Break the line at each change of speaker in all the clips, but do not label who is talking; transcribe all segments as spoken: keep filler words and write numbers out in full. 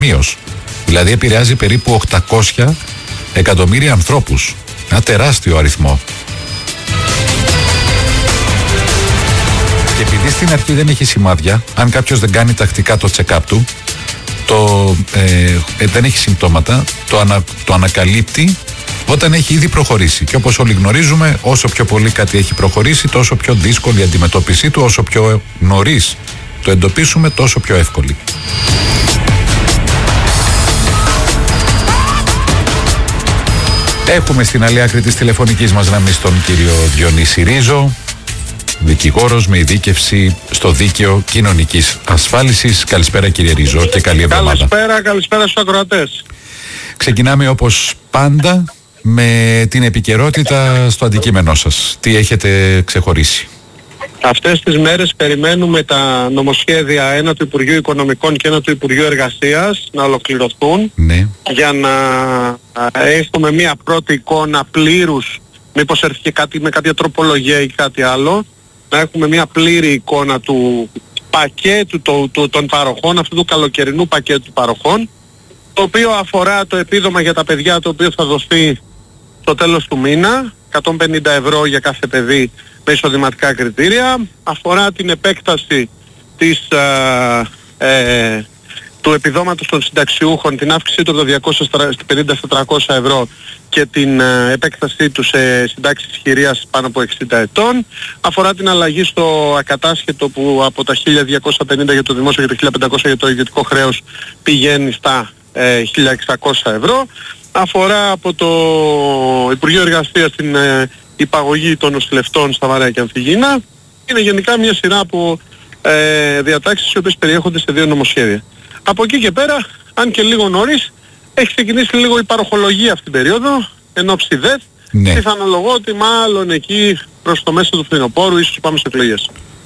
παγκοσμίως. Δηλαδή επηρεάζει περίπου οκτακόσια εκατομμύρια ανθρώπους. Ένα τεράστιο αριθμό. Και επειδή στην αρχή δεν έχει σημάδια, αν κάποιος δεν κάνει τακτικά το check-up του, το, ε, ε, δεν έχει συμπτώματα, το, ανα, το ανακαλύπτει όταν έχει ήδη προχωρήσει. Και όπως όλοι γνωρίζουμε, όσο πιο πολύ κάτι έχει προχωρήσει, τόσο πιο δύσκολη η αντιμετώπιση του, όσο πιο νωρίς το εντοπίσουμε, τόσο πιο εύκολη. Έχουμε στην άλλη άκρη της τηλεφωνικής μας γραμμής τον κύριο Διονύση Ρίζο, δικηγόρος με ειδίκευση στο δίκαιο κοινωνικής ασφάλισης. Καλησπέρα κύριε Ρίζο και καλή εβδομάδα.
Καλησπέρα, καλησπέρα στους ακροατές.
Ξεκινάμε όπως πάντα με την επικαιρότητα στο αντικείμενό σας. Τι έχετε ξεχωρίσει?
Αυτές τις μέρες περιμένουμε τα νομοσχέδια, ένα του Υπουργείου Οικονομικών και ένα του Υπουργείου Εργασίας, να ολοκληρωθούν,
ναι, για
να έχουμε μια πρώτη εικόνα πλήρους, μήπως έρθει και κάτι με κάποια τροπολογία ή κάτι άλλο, να έχουμε μια πλήρη εικόνα του πακέτου το, το, των παροχών, αυτού του καλοκαιρινού πακέτου παροχών, το οποίο αφορά το επίδομα για τα παιδιά, το οποίο θα δοθεί στο τέλος του μήνα, εκατόν πενήντα ευρώ για κάθε παιδί με εισοδηματικά κριτήρια, αφορά την επέκταση της, ε, ε, του επιδόματος των συνταξιούχων, την αύξησή του από τα διακόσια πενήντα στα τριακόσια ευρώ και την ε, επέκτασή του σε συντάξεις χειρίας πάνω από εξήντα ετών, αφορά την αλλαγή στο ακατάσχετο που από τα χίλια διακόσια πενήντα για το δημόσιο και το χίλια πεντακόσια για το ιδιωτικό χρέος πηγαίνει στα ε, χίλια εξακόσια ευρώ, αφορά από το Υπουργείο Εργασίας την ε, υπαγωγή των νοσηλευτών στα Βαρέα και Αμφιγίνα. Είναι γενικά μια σειρά από ε, διατάξεις οι οποίες περιέχονται σε δύο νομοσχέδια. Από εκεί και πέρα, αν και λίγο νωρίς, έχει ξεκινήσει λίγο η παροχολογία αυτήν την περίοδο, ενώ ψηδές,
ναι,
πιθανολογώ ότι μάλλον εκεί προς το μέσο του φθινοπόρου ίσως πάμε σε εκλογές.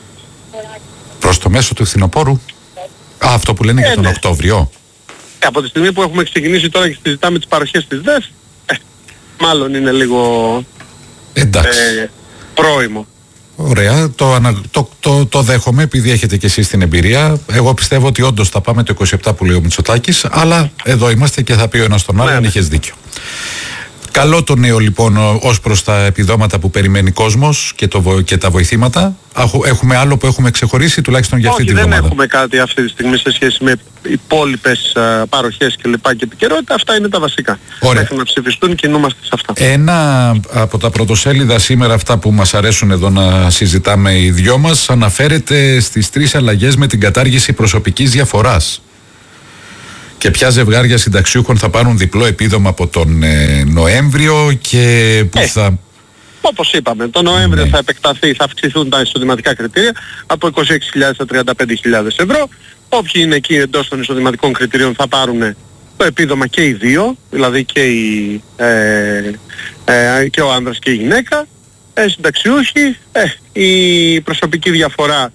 Προς το μέσο του φθινοπόρου? Α, αυτό που λένε ε, για τον ναι. Οκτώβριο.
Ε, από τη στιγμή που έχουμε ξεκινήσει τώρα και συζητάμε τις παροχές της ΔΕΘ, ε, μάλλον είναι λίγο
εντάξει.
Ε, πρόημο.
Ωραία, το, ανα... το, το, το δέχομαι επειδή έχετε και εσείς την εμπειρία. Εγώ πιστεύω ότι όντως θα πάμε το είκοσι επτά που λέει ο Μητσοτάκης, αλλά εδώ είμαστε και θα πει ο ένας τον άλλον, ναι, είχες δίκιο. Καλό το νέο λοιπόν ως προς τα επιδόματα που περιμένει κόσμος και, το, και τα βοηθήματα. Έχουμε άλλο που έχουμε ξεχωρίσει τουλάχιστον για
όχι,
αυτή τη βδομάδα?
Δεν έχουμε κάτι αυτή τη στιγμή σε σχέση με υπόλοιπες uh, παροχές και λοιπά και επικαιρότητα. Αυτά είναι τα βασικά.
Ωραία.
Μέχρι να ψηφιστούν κινούμαστε σε αυτά.
Ένα από τα πρωτοσέλιδα σήμερα, αυτά που μας αρέσουν εδώ να συζητάμε οι δυο μας, αναφέρεται στις τρεις αλλαγές με την κατάργηση προσωπικής διαφοράς. Και ποια ζευγάρια συνταξιούχων θα πάρουν διπλό επίδομα από τον ε, Νοέμβριο και που ε, θα...
Όπως είπαμε, τον Νοέμβριο
ναι.
θα επεκταθεί, θα αυξηθούν τα εισοδηματικά κριτήρια από είκοσι έξι χιλιάδες στα τριάντα πέντε χιλιάδες ευρώ. Όποιοι είναι εκεί εντός των εισοδηματικών κριτηρίων θα πάρουν το επίδομα και οι δύο, δηλαδή και, η, ε, ε, και ο άνδρας και η γυναίκα. Ε, συνταξιούχοι, ε, η προσωπική διαφορά...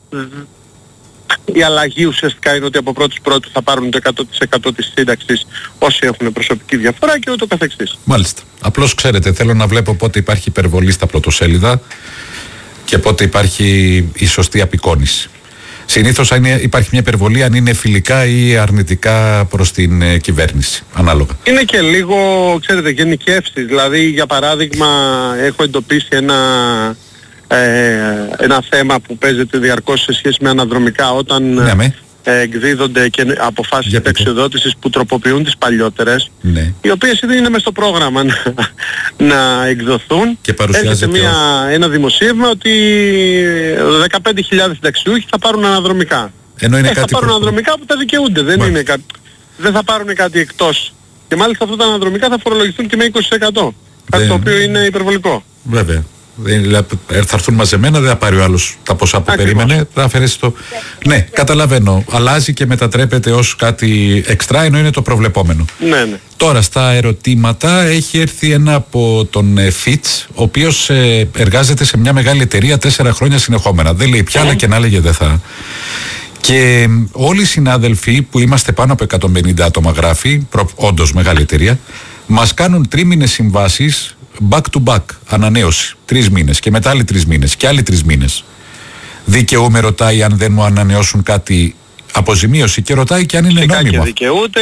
Η αλλαγή ουσιαστικά είναι ότι από πρώτης πρώτου θα πάρουν το εκατό τοις εκατό της σύνταξης όσοι έχουν προσωπική διαφορά και ούτω καθεξής.
Μάλιστα. Απλώς ξέρετε, θέλω να βλέπω πότε υπάρχει υπερβολή στα πρωτοσέλιδα και πότε υπάρχει η σωστή απεικόνηση. Συνήθως υπάρχει μια υπερβολή αν είναι φιλικά ή αρνητικά προς την ε, κυβέρνηση, ανάλογα.
Είναι και λίγο, ξέρετε, γενικεύσεις. Δηλαδή, για παράδειγμα, έχω εντοπίσει ένα... Ε, ένα θέμα που παίζεται διαρκώς σε σχέση με αναδρομικά όταν ναι, ε, εκδίδονται και αποφάσεις συνταξιοδότησης που τροποποιούν τις παλιότερες, ναι, οι οποίες ήδη είναι μες στο πρόγραμμα να, να εκδοθούν. Και έρχεται μια, ένα δημοσίευμα ότι δεκαπέντε χιλιάδες συνταξιούχοι θα πάρουν αναδρομικά.
Ενώ είναι
ε,
κάτι
θα πάρουν
προ...
αναδρομικά που τα δικαιούνται, δεν, είναι κα... δεν θα πάρουν κάτι εκτός. Και μάλιστα αυτά τα αναδρομικά θα φορολογηθούν και με είκοσι τοις εκατό. Κάτι δεν... το οποίο είναι υπερβολικό.
Βέβαια. Θα έρθουν μαζεμένα, δεν θα πάρει ο άλλος τα ποσά που ακριβώς περίμενε, θα αφαιρέσει το... Ναι, καταλαβαίνω. Αλλάζει και μετατρέπεται ως κάτι εξτρά, ενώ είναι το προβλεπόμενο.
Ναι, ναι.
Τώρα στα ερωτήματα έχει έρθει ένα από τον Φιτς, ο οποίος ε, εργάζεται σε μια μεγάλη εταιρεία τέσσερα χρόνια συνεχόμενα. Δεν λέει πια, αλλά και να λέγε δεν θα. Και όλοι οι συνάδελφοι που είμαστε πάνω από εκατόν πενήντα άτομα, γράφει, όντως μεγάλη εταιρεία, μας κάνουν τρίμηνες συμβάσεις back to back, ανανέωση. Τρεις μήνες και μετά άλλοι τρεις μήνες και άλλοι τρεις μήνες. Δικαιούμαι, ρωτάει, αν δεν μου ανανεώσουν κάτι Αποζημίωση και ρωτάει και αν είναι
Φυσικά
νόμιμο.
και δικαιούται.